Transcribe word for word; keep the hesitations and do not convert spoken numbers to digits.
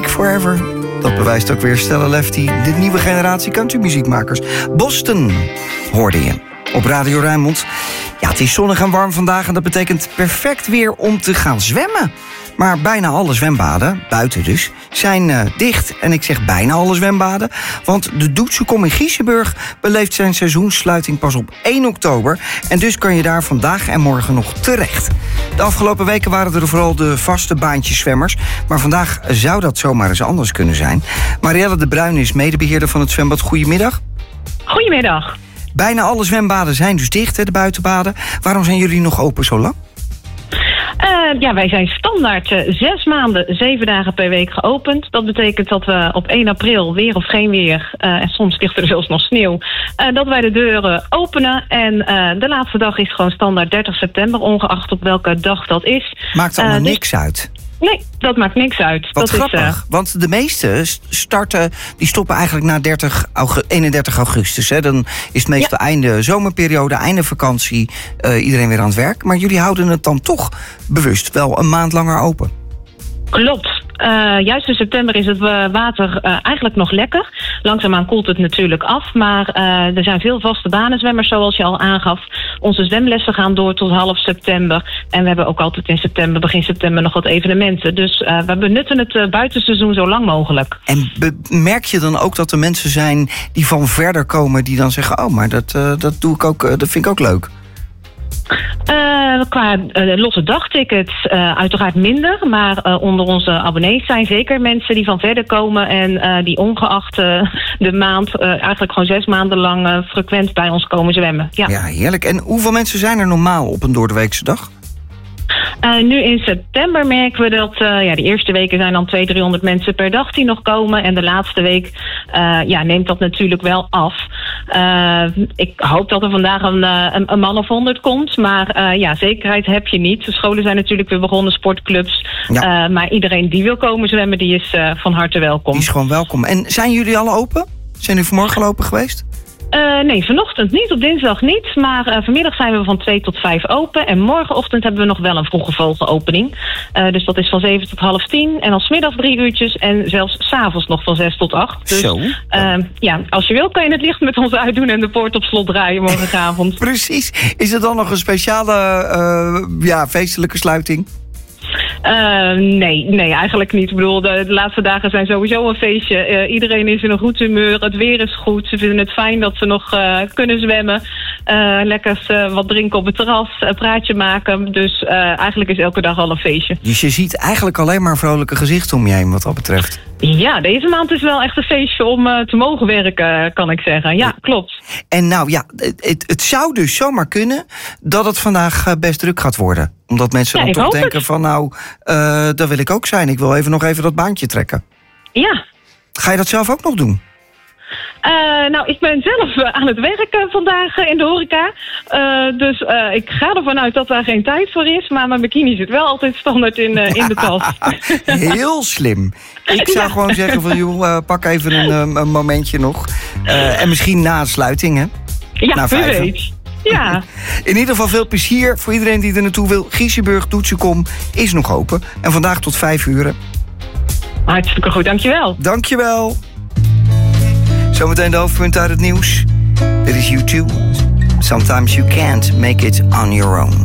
Music Forever. Dat bewijst ook weer Stella Lefty, de nieuwe generatie countrymuziekmakers. Boston hoorde je op Radio Rijnmond. Ja, het is zonnig en warm vandaag en dat betekent perfect weer om te gaan zwemmen. Maar bijna alle zwembaden, buiten dus, zijn uh, dicht. En ik zeg bijna alle zwembaden, want de Doetsekom in Giezenburg beleeft zijn seizoenssluiting pas op één oktober. En dus kan je daar vandaag en morgen nog terecht. De afgelopen weken waren er vooral de vaste baantjeszwemmers. Maar vandaag zou dat zomaar eens anders kunnen zijn. Marielle de Bruin is medebeheerder van het zwembad. Goedemiddag. Goedemiddag. Bijna alle zwembaden zijn dus dicht, hè, de buitenbaden. Waarom zijn jullie nog open zo lang? Uh, ja, wij zijn standaard uh, zes maanden, zeven dagen per week geopend. Dat betekent dat we op één april, weer of geen weer, uh, en soms ligt er zelfs nog sneeuw, uh, dat wij de deuren openen. En uh, de laatste dag is gewoon standaard dertig september, ongeacht op welke dag dat is. Maakt allemaal uh, dus... niks uit? Nee, dat maakt niks uit. Wat dat grappig, is, uh... want de meeste starten, die stoppen eigenlijk na dertig, eenendertig augustus. Hè? Dan is het meestal ja. einde zomerperiode, einde vakantie, uh, iedereen weer aan het werk. Maar jullie houden het dan toch bewust wel een maand langer open. Klopt. Uh, juist in september is het water uh, eigenlijk nog lekker. Langzaamaan koelt het natuurlijk af. Maar uh, er zijn veel vaste banenzwemmers, zoals je al aangaf. Onze zwemlessen gaan door tot half september. En we hebben ook altijd in september, begin september, nog wat evenementen. Dus uh, we benutten het uh, buitenseizoen zo lang mogelijk. En be- merk je dan ook dat er mensen zijn die van verder komen, die dan zeggen, oh, maar dat, uh, dat doe ik ook, uh, dat vind ik ook leuk? Uh, qua uh, losse dagtickets uh, uiteraard minder. Maar uh, onder onze abonnees zijn zeker mensen die van verder komen en uh, die ongeacht uh, de maand, uh, eigenlijk gewoon zes maanden lang uh, frequent bij ons komen zwemmen. Ja. Ja, heerlijk. En hoeveel mensen zijn er normaal op een doordeweekse dag? Uh, nu in september merken we dat uh, ja, de eerste weken zijn dan tweehonderd, driehonderd mensen per dag die nog komen. En de laatste week uh, ja, neemt dat natuurlijk wel af. Uh, ik hoop dat er vandaag een, een, een man of honderd komt. Maar uh, ja, zekerheid heb je niet. De scholen zijn natuurlijk weer begonnen, sportclubs. Ja. Uh, maar iedereen die wil komen zwemmen, die is uh, van harte welkom. Die is gewoon welkom. En zijn jullie al open? Zijn jullie vanmorgen al open geweest? Uh, nee, vanochtend niet, op dinsdag niet. Maar uh, vanmiddag zijn we van twee tot vijf open. En morgenochtend hebben we nog wel een vroege vogelopening. Uh, dus dat is van zeven tot half tien. En dan 's middags drie uurtjes. En zelfs 's avonds nog van zes tot acht. Dus, Zo. Uh, ja, als je wil kan je het licht met ons uitdoen en de poort op slot draaien morgenavond. Precies. Is er dan nog een speciale uh, ja, feestelijke sluiting? Uh, nee, nee, eigenlijk niet. Ik bedoel, de, de laatste dagen zijn sowieso een feestje. Uh, iedereen is in een goed humeur. Het weer is goed. Ze vinden het fijn dat ze nog uh, kunnen zwemmen. Uh, lekker uh, wat drinken op het terras. Een praatje maken. Dus uh, eigenlijk is elke dag al een feestje. Dus je ziet eigenlijk alleen maar vrolijke gezichten om je heen wat dat betreft. Ja, deze maand is wel echt een feestje om uh, te mogen werken, kan ik zeggen. Ja, klopt. En nou ja, het, het zou dus zomaar kunnen dat het vandaag uh, best druk gaat worden. Omdat mensen ja, dan toch denken het. van nou, uh, daar wil ik ook zijn. Ik wil even nog even dat baantje trekken. Ja. Ga je dat zelf ook nog doen? Uh, nou, ik ben zelf uh, aan het werken vandaag uh, in de horeca. Uh, dus uh, ik ga ervan uit dat daar geen tijd voor is. Maar mijn bikini zit wel altijd standaard in, uh, in de tas. Heel slim. Ik zou ja. gewoon zeggen van joh, uh, pak even een, een momentje nog. Uh, en misschien na de sluiting, hè? Ja, wie weet. Ja. In ieder geval veel plezier voor iedereen die er naartoe wil. Giezenburg, Doetsekom is nog open. En vandaag tot vijf uur. Hartstikke goed, dankjewel. Dankjewel. Zometeen de hoofdpunten uit het nieuws. Dit is U twee. Sometimes you can't make it on your own.